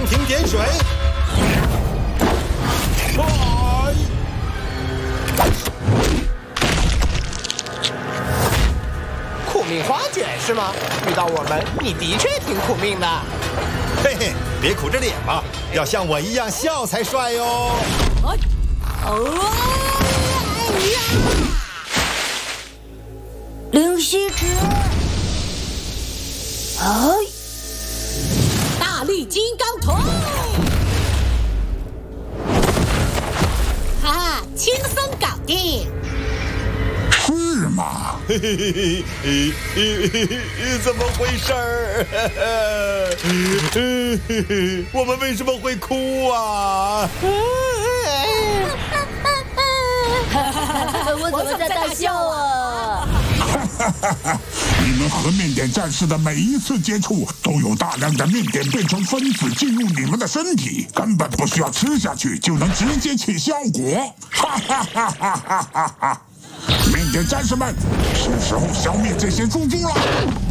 蜓点水。 苦命花卷是吗？遇到我们，你的确挺苦命的。 嘿嘿，别苦着脸嘛，要像我一样笑才帅哟。 灵犀值， 大力金刚头，哈哈，轻松搞定。 是吗？ 嘿嘿嘿嘿嘿，怎么回事儿？我们为什么会哭啊？ 我怎么在大笑啊？ 你们和面点战士的每一次接触，都有大量的面点变成分子进入你们的身体，根本不需要吃下去就能直接起效果。哈哈哈哈哈哈！面点战士们，是时候消灭这些猪猪了。